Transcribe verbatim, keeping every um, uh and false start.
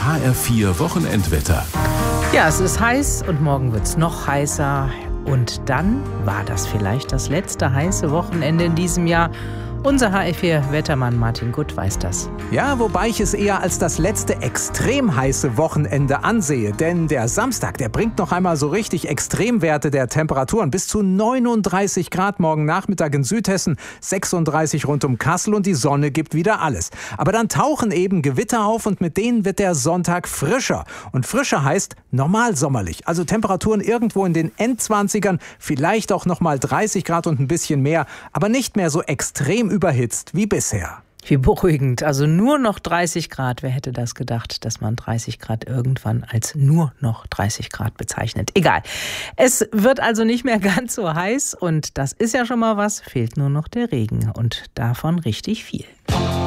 H R vier Wochenendwetter. Ja, es ist heiß und morgen wird es noch heißer. Und dann war das vielleicht das letzte heiße Wochenende in diesem Jahr. Unser H R vier-Wettermann Martin Gutt weiß das. Ja, wobei ich es eher als das letzte extrem heiße Wochenende ansehe. Denn der Samstag, der bringt noch einmal so richtig Extremwerte der Temperaturen. Bis zu neununddreißig Grad morgen Nachmittag in Südhessen, sechsunddreißig rund um Kassel und die Sonne gibt wieder alles. Aber dann tauchen eben Gewitter auf und mit denen wird der Sonntag frischer. Und frischer heißt normal sommerlich. Also Temperaturen irgendwo in den Endzwanzigern, vielleicht auch noch mal dreißig Grad und ein bisschen mehr. Aber nicht mehr so extrem überhitzt wie bisher. Wie beruhigend. Also nur noch dreißig Grad. Wer hätte das gedacht, dass man dreißig Grad irgendwann als nur noch dreißig Grad bezeichnet? Egal. Es wird also nicht mehr ganz so heiß und das ist ja schon mal was. Fehlt nur noch der Regen und davon richtig viel.